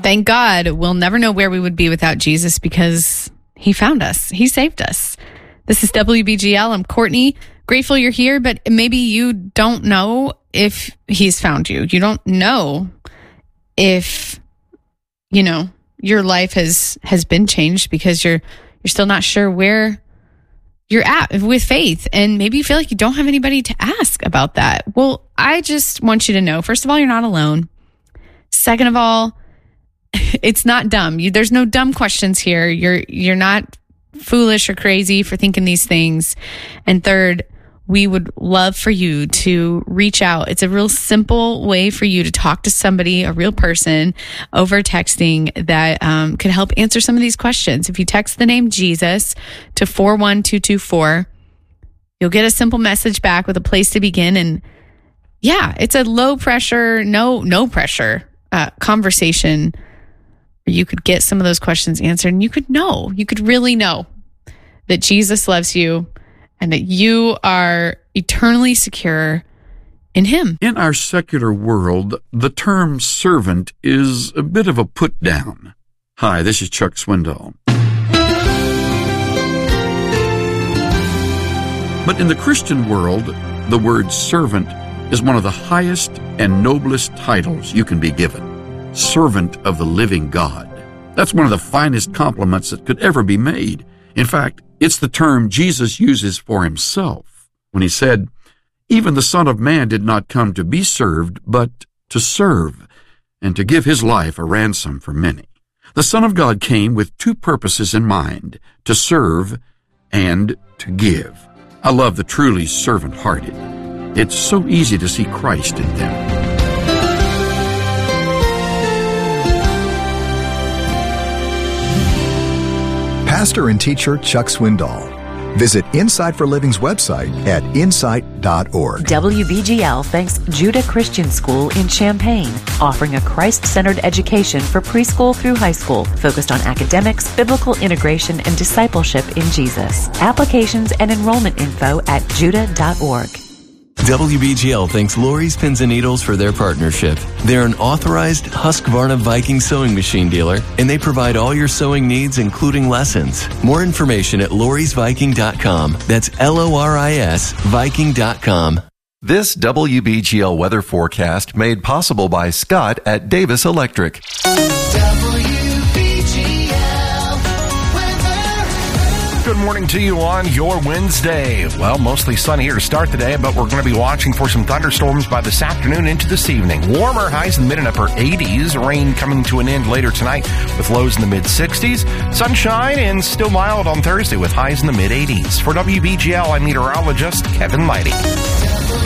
thank God we'll never know where we would be without Jesus because he found us. He saved us. This is WBGL. I'm Courtney. Grateful you're here, but maybe you don't know if he's found you. You don't know if, your life has been changed because you're still not sure where you're at with faith. And maybe you feel like you don't have anybody to ask about that. Well, I just want you to know, first of all, you're not alone. Second of all, it's not dumb. There's no dumb questions here. You're not foolish or crazy for thinking these things. And third, we would love for you to reach out. It's a real simple way for you to talk to somebody, a real person, over texting that could help answer some of these questions. If you text the name Jesus to 41224, you'll get a simple message back with a place to begin. And yeah, it's a low pressure, no pressure conversation where you could get some of those questions answered, and you could really know that Jesus loves you and that you are eternally secure in him. In our secular world, the term servant is a bit of a put down. Hi, this is Chuck Swindoll. But in the Christian world, the word servant is one of the highest and noblest titles you can be given. Servant of the living God. That's one of the finest compliments that could ever be made. In fact, it's the term Jesus uses for himself when he said, "Even the Son of Man did not come to be served, but to serve, and to give his life a ransom for many." The Son of God came with two purposes in mind, to serve and to give. I love the truly servant-hearted. It's so easy to see Christ in them. Pastor and teacher Chuck Swindoll. Visit Insight for Living's website at insight.org. WBGL thanks Judah Christian School in Champaign, offering a Christ-centered education for preschool through high school, focused on academics, biblical integration, and discipleship in Jesus. Applications and enrollment info at judah.org. WBGL thanks Lori's Pins and Needles for their partnership. They're an authorized Husqvarna Viking sewing machine dealer, and they provide all your sewing needs, including lessons. More information at lorisviking.com. That's LORIS Viking.com. This WBGL weather forecast made possible by Scott at Davis Electric. Good morning to you on your Wednesday. Well, mostly sunny here to start the day, but we're going to be watching for some thunderstorms by this afternoon into this evening. Warmer highs in the mid and upper 80s. Rain coming to an end later tonight with lows in the mid 60s. Sunshine and still mild on Thursday with highs in the mid 80s. For WBGL, I'm meteorologist Kevin Lighty.